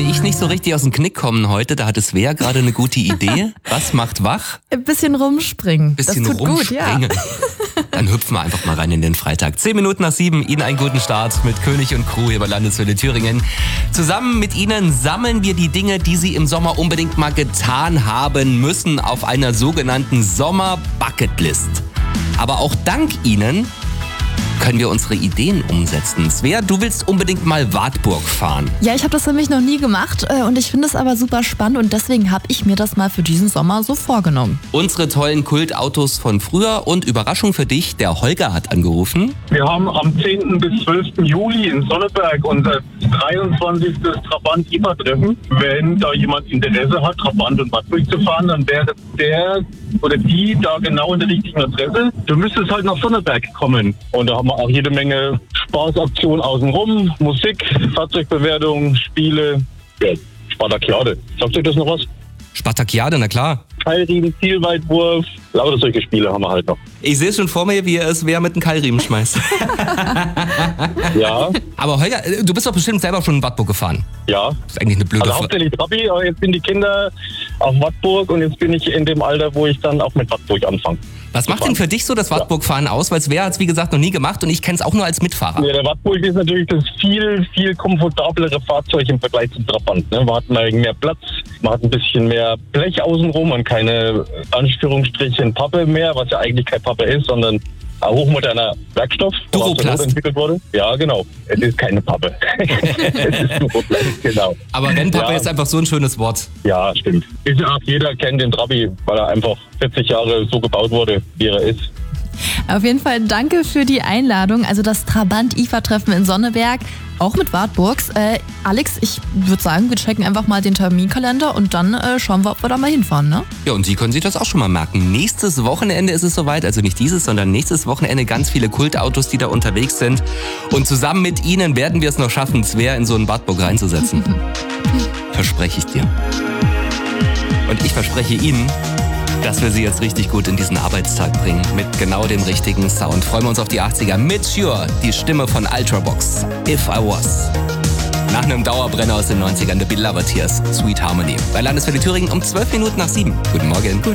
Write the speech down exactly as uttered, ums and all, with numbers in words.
ich nicht so richtig aus dem Knick kommen heute, da hat Svea gerade eine gute Idee. Was macht wach? Ein bisschen rumspringen. Bisschen das tut rumspringen. Gut, ja. Dann hüpfen wir einfach mal rein in den Freitag. Zehn Minuten nach sieben, Ihnen einen guten Start mit König und Crew hier bei Landeswelle Thüringen. Zusammen mit Ihnen sammeln wir die Dinge, die Sie im Sommer unbedingt mal getan haben müssen auf einer sogenannten Sommer-Bucketlist. Aber auch dank Ihnen können wir unsere Ideen umsetzen. Svea, du willst unbedingt mal Wartburg fahren. Ja, ich habe das nämlich noch nie gemacht äh, und ich finde es aber super spannend und deswegen habe ich mir das mal für diesen Sommer so vorgenommen. Unsere tollen Kultautos von früher und Überraschung für dich, der Holger hat angerufen. Wir haben am zehnten bis zwölften Juli in Sonneberg unser dreiundzwanzigstes Trabant-I F A-Treffen. Wenn da jemand Interesse hat, Trabant und Wartburg zu fahren, dann wäre der oder die da genau in der richtigen Adresse. Du müsstest halt nach Sonneberg kommen. Und da haben wir auch jede Menge Spaßaktionen außenrum, Musik, Fahrzeugbewertung, Spiele, ja, Spartakiade. Sagt euch das noch was? Spartakiade, na klar. Keilriemen, Zielweitwurf, lauter solche Spiele haben wir halt noch. Ich sehe schon vor mir, wie er es wer mit einem Keilriemen schmeißt. Ja. Aber Holger, du bist doch bestimmt selber schon in Wartburg gefahren. Ja. Das ist eigentlich eine blöde Also Frage. hauptsächlich Trabi, aber jetzt sind die Kinder auf Wartburg und jetzt bin ich in dem Alter, wo ich dann auch mit Wartburg anfange. Was macht denn für dich so das Wartburg-Fahren aus? Weil Svea hat es, wie gesagt, noch nie gemacht und ich kenne es auch nur als Mitfahrer. Ja, der Wartburg ist natürlich das viel, viel komfortablere Fahrzeug im Vergleich zum Trabant. Ne? Man hat mal mehr Platz, man hat ein bisschen mehr Blech außenrum und keine Anführungsstrichen Pappe mehr, was ja eigentlich kein Pappe ist, sondern ein hochmoderner Werkstoff, der aus der Not entwickelt wurde. Ja, genau. Es ist keine Pappe. Es ist Duroplast, genau. Aber Rennpappe Ja. ist einfach so ein schönes Wort. Ja, stimmt. Ist ja auch, jeder kennt den Trabi, weil er einfach vierzig Jahre so gebaut wurde, wie er ist. Auf jeden Fall danke für die Einladung. Also das Trabant-I F A-Treffen in Sonneberg, auch mit Wartburgs. Äh, Alex, ich würde sagen, wir checken einfach mal den Terminkalender und dann äh, schauen wir, ob wir da mal hinfahren, ne? Ja, und Sie können sich das auch schon mal merken. Nächstes Wochenende ist es soweit, also nicht dieses, sondern nächstes Wochenende ganz viele Kultautos, die da unterwegs sind. Und zusammen mit Ihnen werden wir es noch schaffen, Svea in so einen Wartburg reinzusetzen. Verspreche ich dir. Und ich verspreche Ihnen, dass wir Sie jetzt richtig gut in diesen Arbeitstag bringen. Mit genau dem richtigen Sound. Freuen wir uns auf die achtziger. Mit Sure, die Stimme von Ultrabox. If I Was. Nach einem Dauerbrenner aus den neunzigern, The Beloved Tears, Sweet Harmony. Bei Landeswelle Thüringen um zwölf Minuten nach sieben. Guten Morgen.